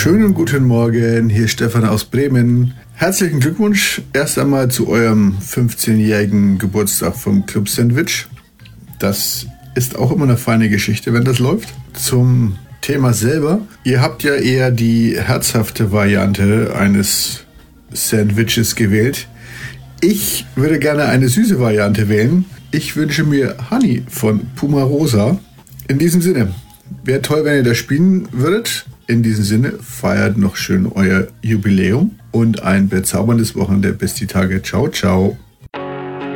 Schönen guten Morgen, hier ist Stefan aus Bremen. Herzlichen Glückwunsch erst einmal zu eurem 15-jährigen Geburtstag vom Club Sandwich. Das ist auch immer eine feine Geschichte, wenn das läuft. Zum Thema selber. Ihr habt ja eher die herzhafte Variante eines Sandwiches gewählt. Ich würde gerne eine süße Variante wählen. Ich wünsche mir Honey von Puma Rosa. In diesem Sinne, wäre toll, wenn ihr das spielen würdet. In diesem Sinne, feiert noch schön euer Jubiläum und ein bezauberndes Wochenende. Bis die Tage. Ciao, ciao.